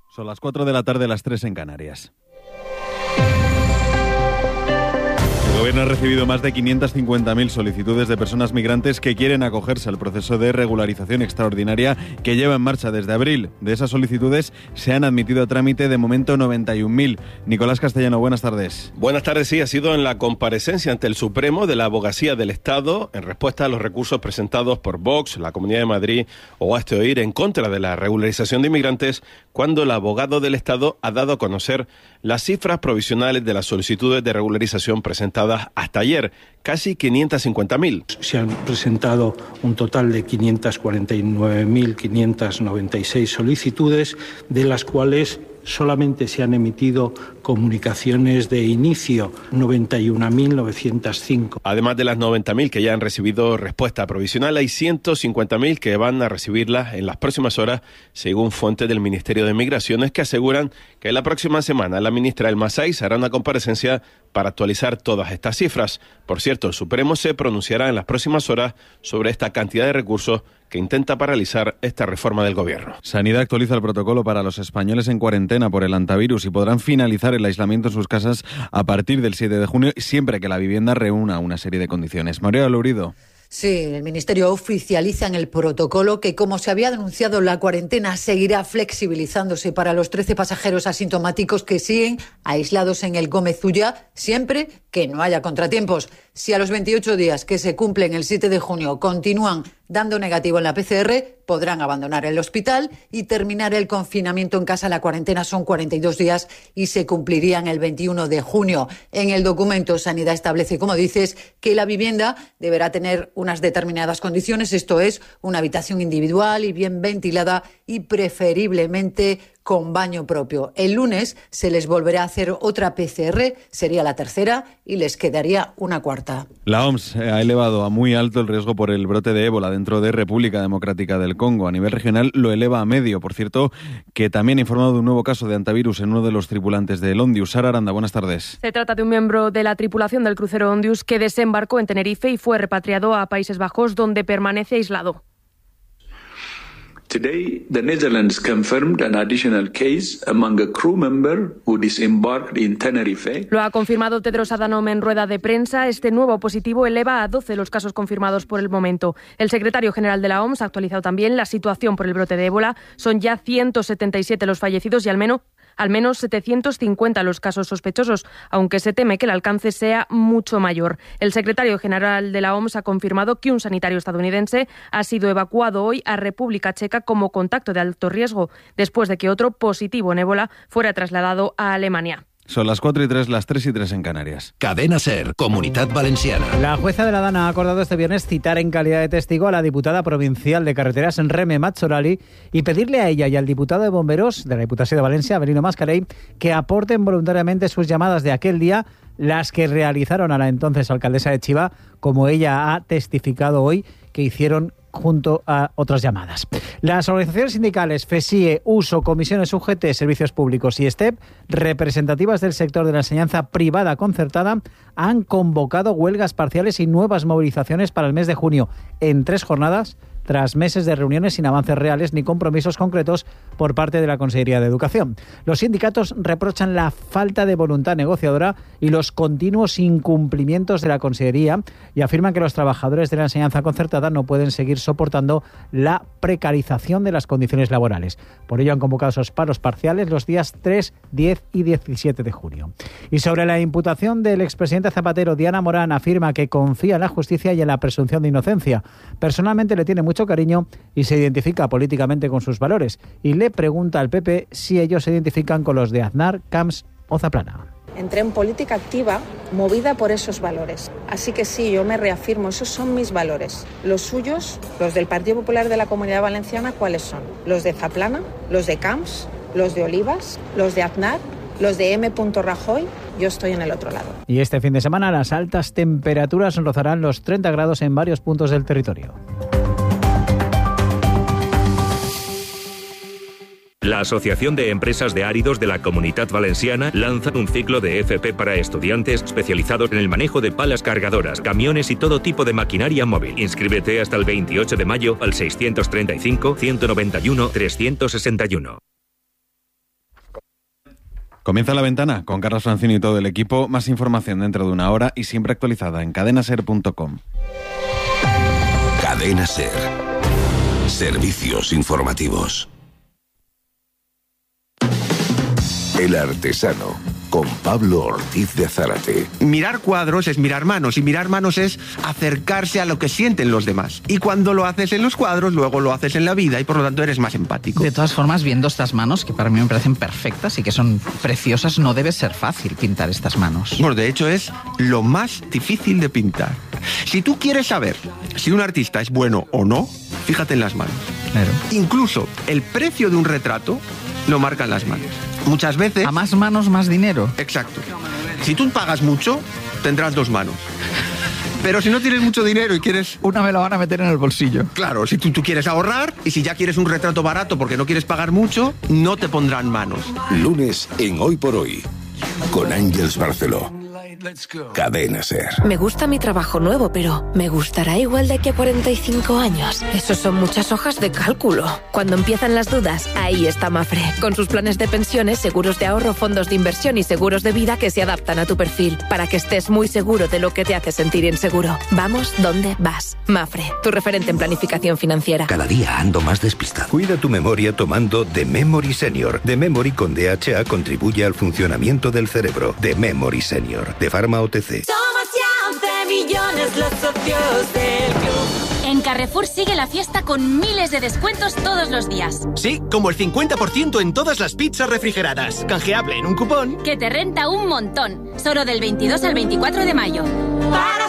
Son las 4 de la tarde, las 3 en Canarias. El Gobierno ha recibido más de 550.000 solicitudes de personas migrantes que quieren acogerse al proceso de regularización extraordinaria que lleva en marcha desde abril. De esas solicitudes se han admitido a trámite de momento 91.000. Nicolás Castellano, buenas tardes. Buenas tardes, sí, ha sido en la comparecencia ante el Supremo de la Abogacía del Estado en respuesta a los recursos presentados por Vox, la Comunidad de Madrid o Hazte Oír en contra de la regularización de inmigrantes, cuando el abogado del Estado ha dado a conocer las cifras provisionales de las solicitudes de regularización presentadas hasta ayer, casi 550.000. Se han presentado un total de 549.596 solicitudes, de las cuales solamente se han emitido comunicaciones de inicio, 91.905. Además de las 90.000 que ya han recibido respuesta provisional, hay 150.000 que van a recibirla en las próximas horas, según fuentes del Ministerio de Migraciones, que aseguran que la próxima semana la ministra Elma Saiz hará una comparecencia para actualizar todas estas cifras. Por cierto, el Supremo se pronunciará en las próximas horas sobre esta cantidad de recursos que intenta paralizar esta reforma del Gobierno. Sanidad actualiza el protocolo para los españoles en cuarentena por el hantavirus y podrán finalizar el aislamiento en sus casas a partir del 7 de junio, siempre que la vivienda reúna una serie de condiciones. María Lourido. Sí, el Ministerio oficializa en el protocolo que, como se había denunciado, la cuarentena seguirá flexibilizándose para los 13 pasajeros asintomáticos que siguen aislados en el Gómez Ulla, siempre que no haya contratiempos. Si a los 28 días que se cumplen el 7 de junio continúan dando negativo en la PCR, podrán abandonar el hospital y terminar el confinamiento en casa. La cuarentena son 42 días y se cumplirían el 21 de junio. En el documento, Sanidad establece, como dices, que la vivienda deberá tener unas determinadas condiciones, esto es, una habitación individual y bien ventilada y preferiblemente con baño propio. El lunes se les volverá a hacer otra PCR, sería la tercera, y les quedaría una cuarta. La OMS ha elevado a muy alto el riesgo por el brote de ébola dentro de República Democrática del Congo. A nivel regional lo eleva a medio. Por cierto, que también ha informado de un nuevo caso de hantavirus en uno de los tripulantes del Ondius. Sara Aranda, buenas tardes. Se trata de un miembro de la tripulación del crucero Ondius que desembarcó en Tenerife y fue repatriado a Países Bajos, donde permanece aislado. Today, the Netherlands confirmed an additional case among a crew member who disembarked in Tenerife. Lo ha confirmado Tedros Adhanom en rueda de prensa. Este nuevo positivo eleva a 12 los casos confirmados por el momento. El secretario general de la OMS ha actualizado también la situación por el brote de ébola. Son ya 177 los fallecidos y al menos 750 los casos sospechosos, aunque se teme que el alcance sea mucho mayor. El secretario general de la OMS ha confirmado que un sanitario estadounidense ha sido evacuado hoy a República Checa como contacto de alto riesgo, después de que otro positivo en ébola fuera trasladado a Alemania. Son las 4 y 3, las 3 y 3 en Canarias. Cadena SER, Comunidad Valenciana. La jueza de la Dana ha acordado este viernes citar en calidad de testigo a la diputada provincial de Carreteras, Reme Mazzolari, y pedirle a ella y al diputado de Bomberos de la Diputación de Valencia, Avelino Mascarell, que aporten voluntariamente sus llamadas de aquel día, las que realizaron a la entonces alcaldesa de Chiva, como ella ha testificado hoy, que hicieron junto a otras llamadas. Las organizaciones sindicales FESIE, USO, Comisiones UGT, Servicios Públicos y STEP, representativas del sector de la enseñanza privada concertada, han convocado huelgas parciales y nuevas movilizaciones para el mes de junio, en 3 jornadas, tras meses de reuniones sin avances reales ni compromisos concretos por parte de la Consellería de Educación. Los sindicatos reprochan la falta de voluntad negociadora y los continuos incumplimientos de la Consellería y afirman que los trabajadores de la enseñanza concertada no pueden seguir soportando la precarización de las condiciones laborales. Por ello han convocado esos paros parciales los días 3, 10 y 17 de junio. Y sobre la imputación del expresidente Zapatero, Diana Morán afirma que confía en la justicia y en la presunción de inocencia. Personalmente le tiene mucho cariño y se identifica políticamente con sus valores. Y le pregunta al PP si ellos se identifican con los de Aznar, Camps o Zaplana. Entré en política activa movida por esos valores. Así que sí, yo me reafirmo, esos son mis valores. Los suyos, los del Partido Popular de la Comunidad Valenciana, ¿cuáles son? Los de Zaplana, los de Camps, los de Olivas, los de Aznar, los de M. Rajoy. Yo estoy en el otro lado. Y este fin de semana las altas temperaturas rozarán los 30 grados en varios puntos del territorio. La Asociación de Empresas de Áridos de la Comunidad Valenciana lanza un ciclo de FP para estudiantes especializados en el manejo de palas cargadoras, camiones y todo tipo de maquinaria móvil. Inscríbete hasta el 28 de mayo al 635 191 361. Comienza La Ventana con Carlos Francino y todo el equipo. Más información dentro de una hora y siempre actualizada en cadenaser.com. Cadena Ser. Servicios informativos. El Artesano, con Pablo Ortiz de Zárate. Mirar cuadros es mirar manos, y mirar manos es acercarse a lo que sienten los demás. Y cuando lo haces en los cuadros, luego lo haces en la vida, y por lo tanto eres más empático. De todas formas, viendo estas manos, que para mí me parecen perfectas y que son preciosas, no debe ser fácil pintar estas manos. Bueno, de hecho es lo más difícil de pintar. Si tú quieres saber si un artista es bueno o no, fíjate en las manos. Claro. Incluso el precio de un retrato lo marcan las manos. Muchas veces... A más manos, más dinero. Exacto. Si tú pagas mucho, tendrás 2 manos. Pero si no tienes mucho dinero y quieres... Una me la van a meter en el bolsillo. Claro, si tú quieres ahorrar y si ya quieres un retrato barato porque no quieres pagar mucho, no te pondrán manos. Lunes en Hoy por Hoy, con Ángeles Barceló. Cadena Ser. Me gusta mi trabajo nuevo, pero ¿me gustará igual de aquí a 45 años? Eso son muchas hojas de cálculo. Cuando empiezan las dudas, ahí está Mapfre, con sus planes de pensiones, seguros de ahorro, fondos de inversión y seguros de vida que se adaptan a tu perfil, para que estés muy seguro de lo que te hace sentir inseguro. Vamos donde vas. Mapfre, tu referente en planificación financiera. Cada día ando más despistado. Cuida tu memoria tomando The Memory Senior. The Memory con DHA contribuye al funcionamiento del cerebro. The Memory Senior, de Pharma OTC. Somos ya 11 millones los socios del club. En Carrefour sigue la fiesta con miles de descuentos todos los días. Sí, como el 50% en todas las pizzas refrigeradas. Canjeable en un cupón que te renta un montón. Solo del 22 al 24 de mayo. Para